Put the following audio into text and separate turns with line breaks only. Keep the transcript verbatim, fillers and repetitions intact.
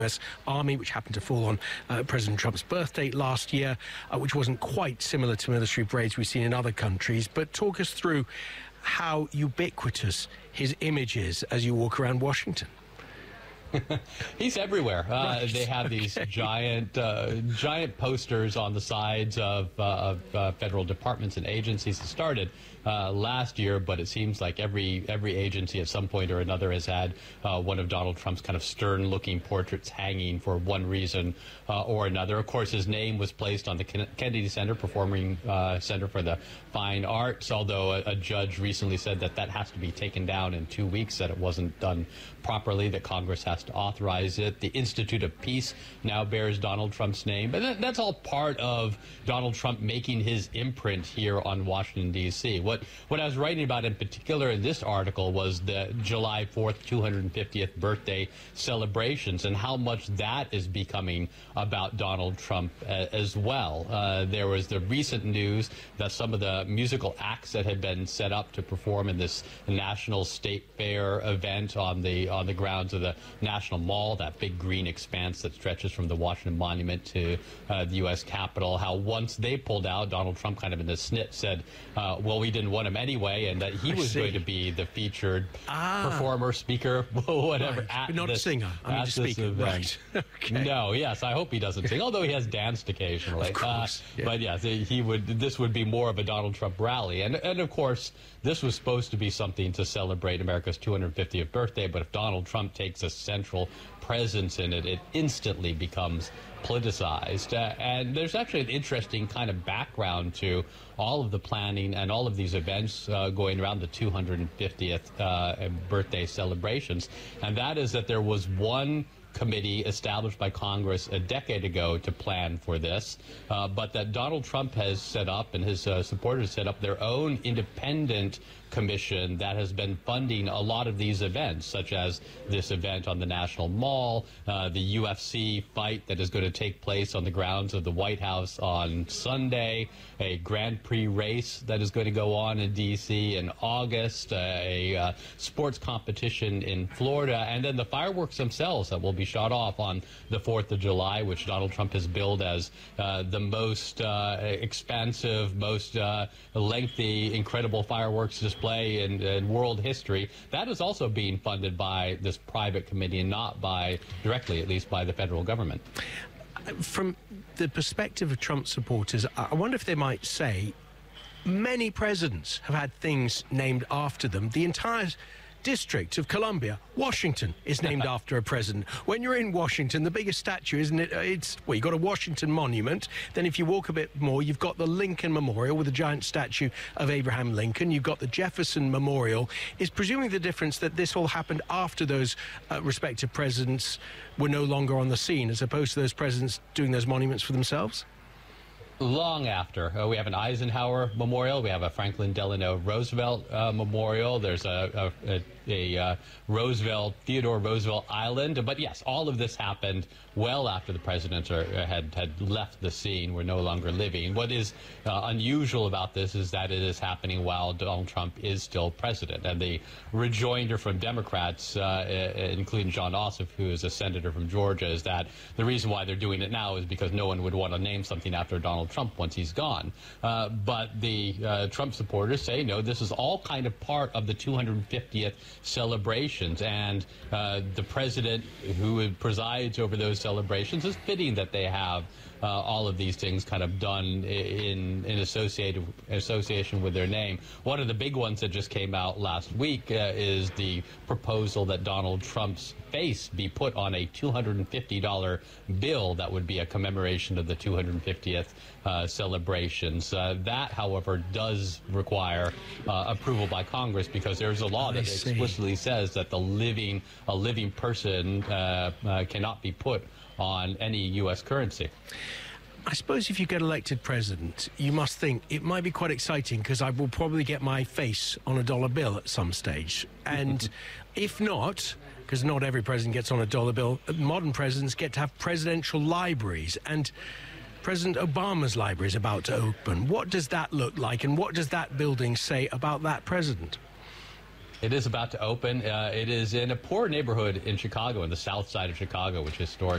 U S Army, which happened to fall on uh, President Trump's birthday last year, uh, which wasn't quite similar to military parades we've seen in other countries. But talk us through how ubiquitous his image is as you walk around Washington.
He's everywhere. Uh,
Right.
They have these
Okay.
giant, uh, giant posters on the sides of, uh, of uh, federal departments and agencies. It started uh, last year, but it seems like every every agency at some point or another has had uh, one of Donald Trump's kind of stern-looking portraits hanging for one reason uh, or another. Of course, his name was placed on the Ken- Kennedy Center, Performing uh, Center for the Fine Arts, although a, a judge recently said that that has to be taken down in two weeks, that it wasn't done properly, that Congress has to authorize it. The Institute of Peace now bears Donald Trump's name. But that, that's all part of Donald Trump making his imprint here on Washington, D C What, what I was writing about in particular in this article was the July fourth, two hundred fiftieth birthday celebrations and how much that is becoming about Donald Trump uh, as well. Uh, there was the recent news that some of the musical acts that had been set up to perform in this National State Fair event on the on the grounds of the National Mall, that big green expanse that stretches from the Washington Monument to uh, the U S Capitol, how once they pulled out, Donald Trump kind of in the snit said, uh, well, we didn't want him anyway, and that he
I
was
see.
going to be the featured
Ah.
performer, speaker, whatever.
Right.
At
But not a
this,
singer. I mean,
at
a
this
speaker.
event.
Right. Okay.
No, yes, I hope he doesn't sing, although he has danced occasionally.
Of course,
Uh,
yeah.
But yes, he would. This would be more of a Donald Trump rally, and and of course, this was supposed to be something to celebrate America's two hundred fiftieth birthday. But if Donald Trump takes a central presence in it, it instantly becomes politicized. Uh, and there's actually an interesting kind of background to all of the planning and all of these events uh, going around the two hundred fiftieth uh, birthday celebrations, and that is that there was one committee established by Congress a decade ago to plan for this, uh, but that Donald Trump has set up and his uh, supporters set up their own independent commission that has been funding a lot of these events, such as this event on the National Mall, uh, the U F C fight that is going to take place on the grounds of the White House on Sunday, a Grand Prix race that is going to go on in D C in August, uh, a uh, sports competition in Florida, and then the fireworks themselves that will be shot off on the fourth of July, which Donald Trump has billed as uh, the most uh, expansive, most uh, lengthy, incredible fireworks display in, in world history. That is also being funded by this private committee and not by, directly at least, by the federal government.
From the perspective of Trump supporters, I wonder if they might say many presidents have had things named after them. The entire District of Columbia, Washington, is named after a president. When you're in Washington, the biggest statue, isn't it? It's, well, you've got a Washington Monument. Then if you walk a bit more, you've got the Lincoln Memorial with a giant statue of Abraham Lincoln. You've got the Jefferson Memorial. Is presuming the difference that this all happened after those uh, respective presidents were no longer on the scene, as opposed to those presidents doing those monuments for themselves?
Long after. Uh, we have an Eisenhower Memorial. We have a Franklin Delano Roosevelt uh, Memorial. There's a, a, a, a uh, Roosevelt, Theodore Roosevelt Island. But yes, all of this happened well after the presidents are, had, had left the scene, were no longer living. What is uh, unusual about this is that it is happening while Donald Trump is still president. And the rejoinder from Democrats, uh, including John Ossoff, who is a senator from Georgia, is that the reason why they're doing it now is because no one would want to name something after Donald Trump once he's gone. Uh, but the uh, Trump supporters say, no, this is all kind of part of the two hundred fiftieth celebrations. And uh, the president who presides over those celebrations, is fitting that they have uh, all of these things kind of done in, in associated, association with their name. One of the big ones that just came out last week uh, is the proposal that Donald Trump's face be put on a two hundred fifty dollar bill that would be a commemoration of the two hundred fiftieth uh, celebrations. Uh, that, however, does require uh, approval by Congress, because there's a law
I
that
see.
explicitly says that the living, a living person uh, uh, cannot be put on any U S currency.
I suppose if you get elected president, you must think it might be quite exciting because I will probably get my face on a dollar bill at some stage. And if not, because not every president gets on a dollar bill, modern presidents get to have presidential libraries. And President Obama's library is about to open. What does that look like, and what does that building say about that president?
It is about to open. Uh, it is in a poor neighborhood in Chicago, in the south side of Chicago, which historically